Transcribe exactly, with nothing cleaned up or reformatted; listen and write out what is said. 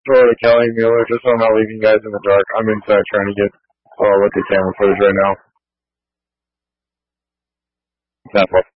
Florida Kelly Mueller, just so I'm not leaving you guys in the dark. I'm inside trying to get uh, look at camera footage right now. That's what